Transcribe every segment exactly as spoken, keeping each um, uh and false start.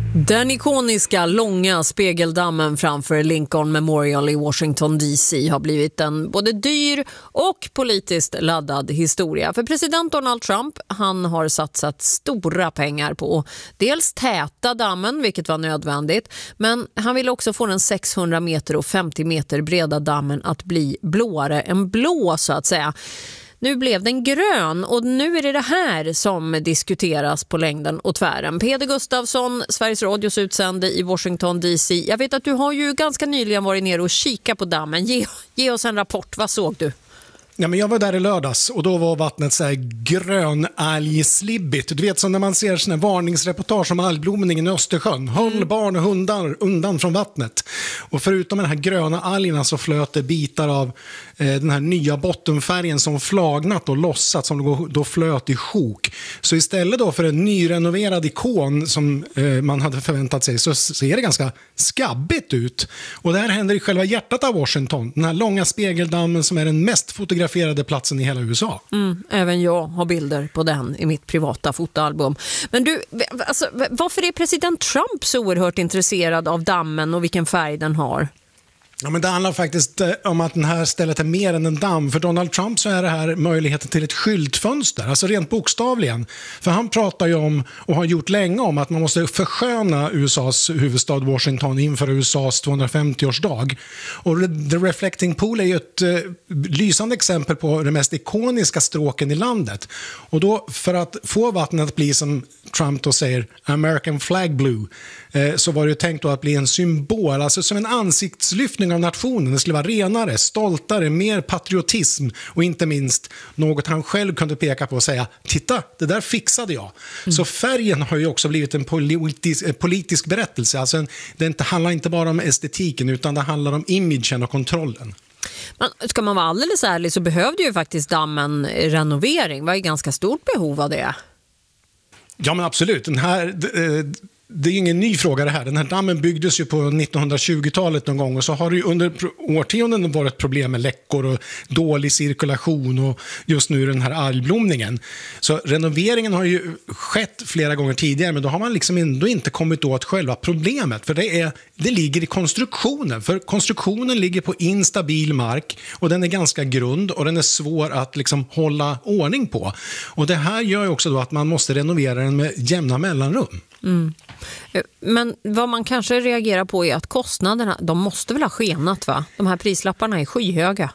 Den ikoniska långa spegeldammen framför Lincoln Memorial i Washington D C har blivit en både dyr och politiskt laddad historia. För president Donald Trump, han har satsat stora pengar på dels täta dammen, vilket var nödvändigt, men han vill också få den sexhundra meter och femtio meter breda dammen att bli blåare än blå, så att säga. Nu blev den grön och nu är det det här som diskuteras på längden och tvären. Peder Gustafsson, Sveriges Radios utsände i Washington D C. Jag vet att du har ju ganska nyligen varit ner och kika på dammen. Ge, ge oss en rapport, vad såg du? Ja, men jag var där i lördags och då var vattnet så här grönalgslibbigt. Du vet, som när man ser såna varningsreportage om algblomningen i Östersjön. Håll barn och hundar undan från vattnet. Och förutom de här gröna algerna så flöt det bitar av eh, den här nya bottenfärgen som flagnat och lossat, som då, då flöt i sjok. Så istället då för en nyrenoverad ikon som eh, man hade förväntat sig, så ser det ganska skabbigt ut. Och det här händer i själva hjärtat av Washington. Den här långa spegeldammen som är den mest fotograferade platsen i hela U S A. Mm, även jag har bilder på den i mitt privata fotoalbum. Men du, alltså, varför är president Trump så oerhört intresserad av dammen och vilken färg den har? Ja, men det handlar faktiskt om att den här stället är mer än en damm. För Donald Trump så är det här möjligheten till ett skyltfönster, alltså rent bokstavligen. För han pratar ju om, och har gjort länge om, att man måste försköna U S A:s huvudstad Washington inför U S A:s tvåhundrafemtioårsdag. Och The Reflecting Pool är ju ett eh, lysande exempel på de mest ikoniska stråken i landet. Och då, för att få vattnet att bli, som Trump då säger, American Flag Blue, eh, så var det ju tänkt då att bli en symbol, alltså som en ansiktslyftning av nationen. Det skulle vara renare, stoltare, mer patriotism och inte minst något han själv kunde peka på och säga, titta, det där fixade jag. Mm. Så färgen har ju också blivit en politisk, politisk berättelse. Alltså en, det inte, handlar inte bara om estetiken utan det handlar om imagen och kontrollen. Men ska man vara alldeles ärlig så behövde ju faktiskt dammen renovering. Det var ju ganska stort behov av det. Ja, men absolut. Den här... Eh, Det är ju ingen ny fråga det här. Den här dammen byggdes ju på nittonhundratjugotalet någon gång och så har det ju under årtionden varit problem med läckor och dålig cirkulation och just nu den här algblomningen. Så renoveringen har ju skett flera gånger tidigare, men då har man liksom ändå inte kommit åt själva problemet, för det, är, det ligger i konstruktionen. För konstruktionen ligger på instabil mark och den är ganska grund och den är svår att liksom hålla ordning på. Och det här gör ju också då att man måste renovera den med jämna mellanrum. Mm. Men vad man kanske reagerar på är att kostnaderna, de måste väl ha skenat, va? De här prislapparna är skyhöga.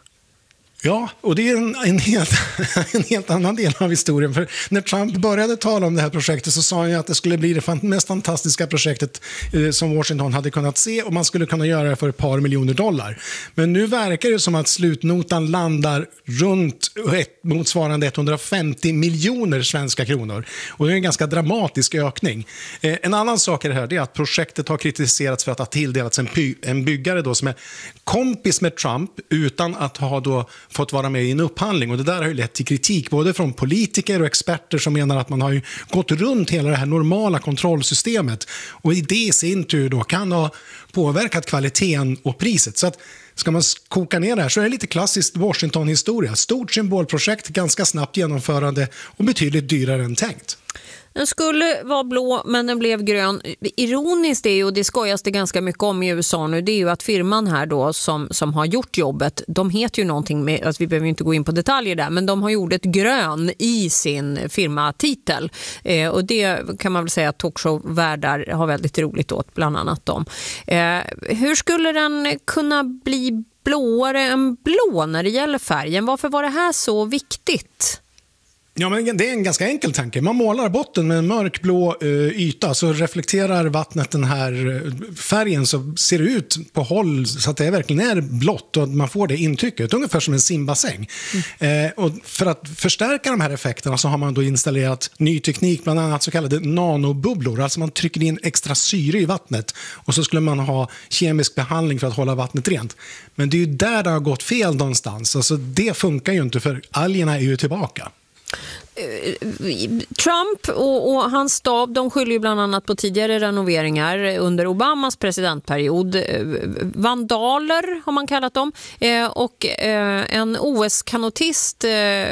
Ja, och det är en, en, helt, en helt annan del av historien. För när Trump började tala om det här projektet så sa han ju att det skulle bli det mest fantastiska projektet eh, som Washington hade kunnat se, och man skulle kunna göra det för ett par miljoner dollar. Men nu verkar det som att slutnotan landar runt ett, motsvarande etthundrafemtio miljoner svenska kronor. Och det är en ganska dramatisk ökning. Eh, en annan sak i det här är att projektet har kritiserats för att ha tilldelats en, py, en byggare då som är kompis med Trump utan att ha då fått vara med i en upphandling, och det där har ju lett till kritik både från politiker och experter som menar att man har ju gått runt hela det här normala kontrollsystemet, och i det i sin tur då kan ha påverkat kvaliteten och priset. Så att ska man koka ner det här så är det lite klassiskt Washington-historia. Stort symbolprojekt, ganska snabbt genomförande och betydligt dyrare än tänkt. Den skulle vara blå, men den blev grön. Ironiskt är ju, och det skojas det ganska mycket om i U S A nu, det är ju att firman här då som, som har gjort jobbet, de heter ju någonting med, alltså vi behöver ju inte gå in på detaljer där, men de har gjort ett grön i sin firmatitel. Eh, och det kan man väl säga att talkshow-värdar har väldigt roligt åt, bland annat dem. Eh, hur skulle den kunna bli blåare än blå när det gäller färgen? Varför var det här så viktigt? Ja, men det är en ganska enkel tanke. Man målar botten med en mörkblå eh, yta, så reflekterar vattnet den här färgen, så ser det ut på håll så att det verkligen är blått och man får det intrycket, ungefär som en simbassäng. Mm. Eh, och för att förstärka de här effekterna så har man då installerat ny teknik, bland annat så kallade nanobubblor. Alltså man trycker in extra syre i vattnet och så skulle man ha kemisk behandling för att hålla vattnet rent. Men det är ju där det har gått fel någonstans. Alltså det funkar ju inte, för algerna är ju tillbaka. Trump och, och hans stab, de skyller ju bland annat på tidigare renoveringar under Obamas presidentperiod. Vandaler har man kallat dem. Eh, och eh, en O S-kanotist. Eh,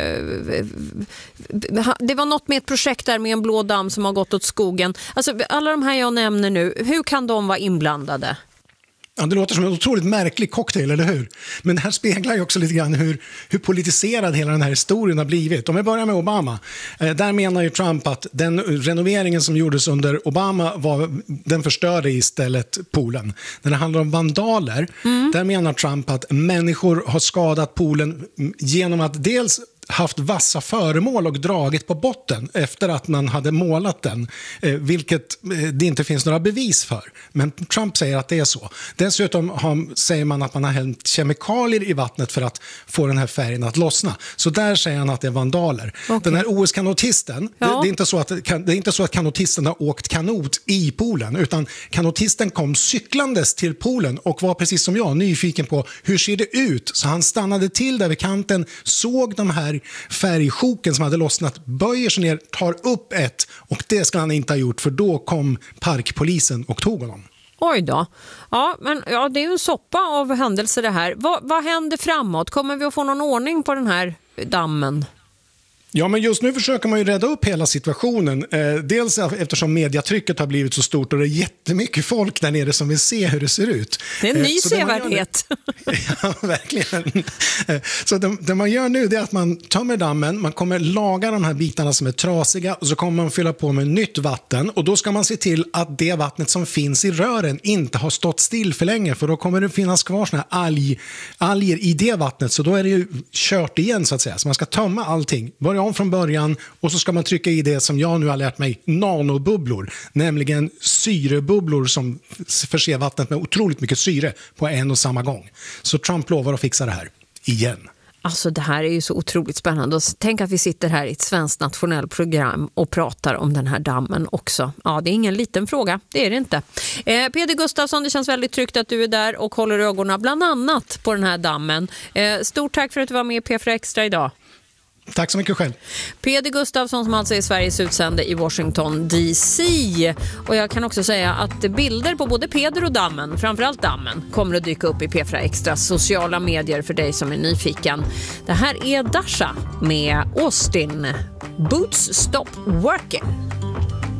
det var något med ett projekt där med en blå damm som har gått åt skogen. Alltså, alla de här jag nämner nu, hur kan de vara inblandade? Ja, det låter som en otroligt märklig cocktail, eller hur? Men det här speglar ju också lite grann hur, hur politiserad hela den här historien har blivit. Om vi börjar med Obama, eh, där menar ju Trump att den renoveringen som gjordes under Obama, var, den förstörde istället poolen. När det handlar om vandaler, mm. där menar Trump att människor har skadat poolen genom att dels haft vassa föremål och dragit på botten efter att man hade målat den, eh, vilket eh, det inte finns några bevis för. Men Trump säger att det är så. Dessutom har, säger man att man har hällt kemikalier i vattnet för att få den här färgen att lossna. Så där säger han att det är vandaler. Okay. Den här O S-kanotisten, ja. det, det, är inte så att, det är inte så att kanotisten har åkt kanot i poolen, utan kanotisten kom cyklandes till poolen och var precis som jag nyfiken på hur ser det ut. Så han stannade till där vid kanten, såg de här färgsjoken som hade lossnat, böjer sig ner, tar upp ett, och det ska han inte ha gjort, för då kom parkpolisen och tog honom. Oj då. Ja, men ja, det är ju en soppa av händelser det här. Vad, vad händer framåt? Kommer vi att få någon ordning på den här dammen? Ja, men just nu försöker man ju rädda upp hela situationen. Eh, dels eftersom mediatrycket har blivit så stort och det är jättemycket folk där nere som vill se hur det ser ut. Det är en ny eh, sevärdhet. Ja, verkligen. Eh, så det, det man gör nu är att man tömmer dammen, man kommer laga de här bitarna som är trasiga och så kommer man fylla på med nytt vatten, och då ska man se till att det vattnet som finns i rören inte har stått still för länge, för då kommer det finnas kvar såna här alg, alger i det vattnet, så då är det ju kört igen så att säga. Så man ska tömma allting, börja om från början, och så ska man trycka i det som jag nu har lärt mig, nanobubblor, nämligen syrebubblor som förser vattnet med otroligt mycket syre på en och samma gång. Så Trump lovar att fixa det här igen. Alltså det här är ju så otroligt spännande. Och tänk att vi sitter här i ett svenskt nationellt program och pratar om den här dammen också. Ja, det är ingen liten fråga, det är det inte. Eh, Peder Gustafsson, det känns väldigt tryggt att du är där och håller ögonen bland annat på den här dammen. Eh, stort tack för att du var med i P fyra Extra idag. Tack så mycket själv. Peder Gustafsson som alltså är Sveriges utsände i Washington D C. Och jag kan också säga att bilder på både Peder och dammen, framförallt dammen, kommer att dyka upp i P fyra Extras sociala medier för dig som är nyfiken. Det här är Dasha med Austin. Boots Stop Working.